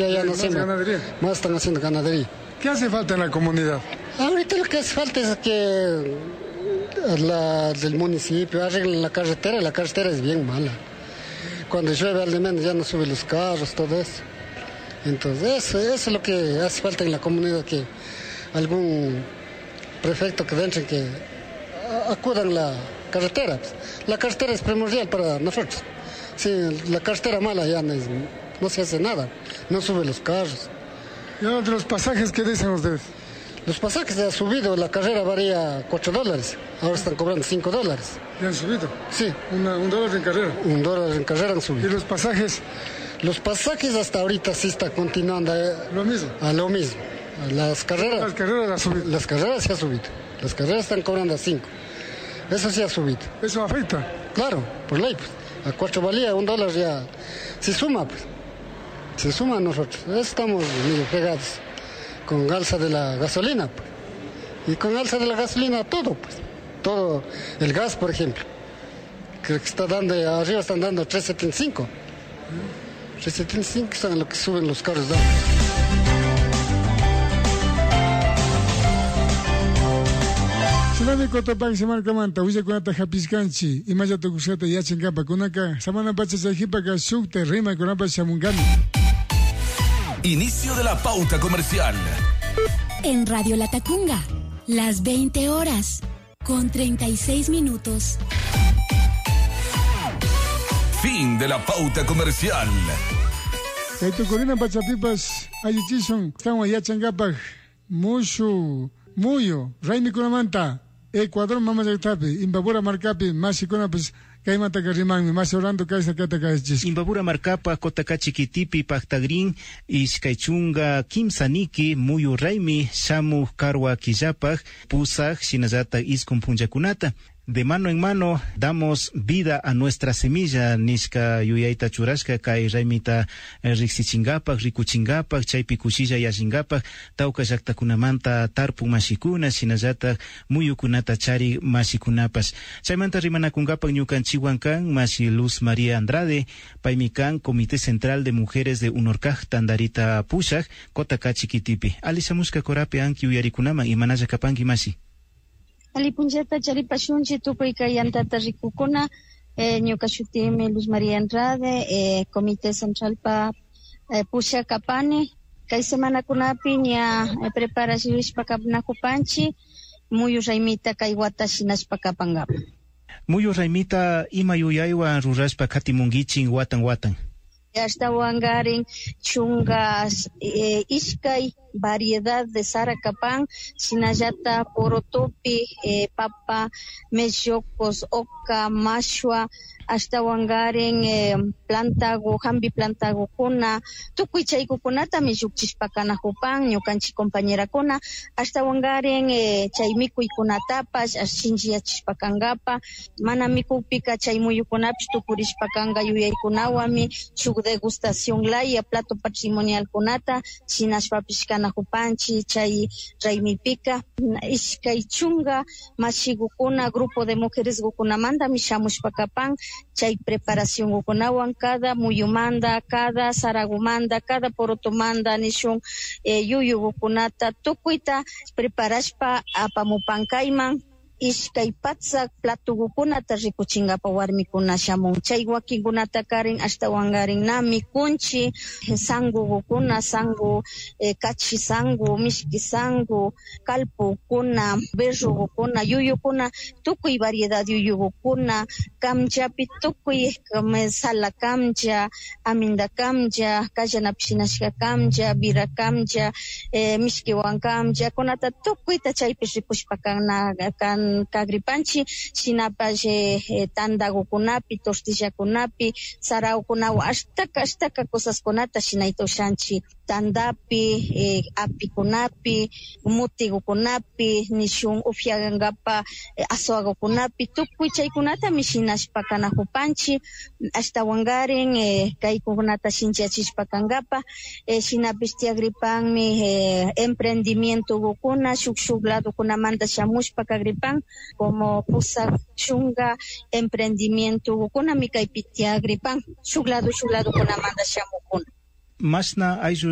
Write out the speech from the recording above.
porque allá no siembran. Más están haciendo ganadería. ¿Qué hace falta en la comunidad? Ahorita lo que hace falta es que del municipio arreglen la carretera es bien mala. Cuando llueve al de menos ya no suben los carros, todo eso. Entonces eso es lo que hace falta en la comunidad, que algún prefecto que entre que acudan la carretera. La carretera es primordial para nosotros. Sí, la carretera mala ya no se hace nada, no suben los carros. ¿Y ahora de los pasajes qué dicen ustedes? Los pasajes han subido, la carrera varía $4, ahora están cobrando $5. ¿Ya han subido? Sí. $1 en carrera. $1 en carrera han subido. ¿Y los pasajes? Los pasajes hasta ahorita sí están continuando. ¿Lo mismo? A lo mismo. Las carreras han subido. Las carreras sí han subido. Las carreras están cobrando a 5. Eso sí ha subido. ¿Eso afecta? Claro, por ley, pues. A 4 valía, $1 ya. Se suma, pues. Se suma a nosotros. Estamos medio pegados. Con alza de la gasolina, pues. Y con alza de la gasolina todo, pues. Todo. El gas, por ejemplo. Que está dando, arriba están dando 3.75. 3.75 son lo que suben los carros de agua. Sinami Cotopaxi Semana Manta, Uya Kunata Japiscanchi, y Maya Tokusata Yachinkapa, Kunaka, Samana Pacha Sajipaka, Sukte, Rima Kunapa Shamungami. Inicio de la pauta comercial. En Radio La Tacunga, las 20 horas, con 36 minutos. Fin de la pauta comercial. Kaitukurina Pachapipas, Ayichison, estamos Yachangapak, Muyo, Raimi Kunamanta, Ecuador, Mama Yactapi, Imbabura Marcapi, Masikuna, pues, Kaimata Karimang, más orando Kaisa Katakachis. Imbabura Marcapa, Kotaka Chiquitipi, Pactagrin, Iskaichunga, Kim Saniki, Muyo Raimi, Shamu Karwa Kijapag, Pusag, Shinazata Iskun Punjakunata. De mano en mano damos vida a nuestra semilla, Nishka Yuyaita Churashka, Kai Raimita Rixichingapak, Rikuchingapak, Chaypi Kushilla Yashingapak, Tauka Yaktakunamanta, Tarpu Mashikuna, Shinazata, Muyukunata Chari Mashikunapas. Chaymanta Rimanakungapak Ñukan Chihuancan, Mashi Luz María Andrade, Paimican, Comité Central de Mujeres de Unorkaj, Tandarita Pushak, Kotaka Chiquitipi. Alisamuska Korape Anki Uyarikunama, Imanaya Kapangi Mashi. Alipunchata charipashunchi tukuyka yantata rikukuna, ñuka shutimi Luz María Andrade, Comité Central pa Pushakapani, kay semanakunapi ña preparashishpakapunakupanchi, muyu raymita kay wata shinashpakapangapa. Muyu raymita ima yuyaywa rurashpa katimungichin watan. Hasta Wangarin, chungas, iskay, variedad de Saracapan, Sinayata, Porotopi, Papa, Mechocos, Oca, Mashua, hasta Wangarin, Plantago, Hambi Plantago, Kuna, Tukuichay Kukunata, Mechukchispacana Jupan, Ñukanchi compañera Kuna, hasta Wangarin, Chaimiku y Kunatapas, Ashinjia Chispacangapa, Manamiku Pika, Chaimuyukunaps, Tukurispacanga, Yuyaykunawami, degustación laya, plato patrimonial kunata, Chinashpapishkana Jupanchi, Chay Raimipika, Iskaichunga, Mashigukuna, grupo de mujeres Gukunamanda, Mishamushpakapan, Chay preparación Gukunawan, cada Muyumanda, cada Saragumanda, cada Porotomanda, Nishun, Yuyu Gukunata, Tukuita, preparashpa apamupankaiman, Iskay patsak platugukunata rikuchingapa warmikuna shamun. Chay wakinkunata karin hasta Wangarin nami kunchi, sangugukuna, sangu, kachi sangu, mishki sangu, kalpukuna, berrugukuna, yuyukuna, tukuy variedad yuyugukuna, kamchapi tukuy sala kamcha, aminda kamcha, kayanapshinashka kamcha, bira kamcha, mishkiwan kamcha, kunata tukuyta chaypi rikushpakana kagripanchi, sinapalle tandagukunapi, tortillakunapi, saraukunawa, ashtaka cosas kunata shinaito shanchi, tandapi, apikunapi, mutigukunapi, nishun ufyagangapa, asoagukunapi, tukuy chaykunata mishinashpakana hupanchi, hasta Wangarin, kaykunata shinchiachishpakangapa, shinapis tiagripanmi, emprendimiento gukuna, shuk lado kunamanta shamushpa kagripan, como Pusa Chunga, emprendimiento gukuna, mikaypi tiagripan, shuk lado kunamanta shamukuna. Masna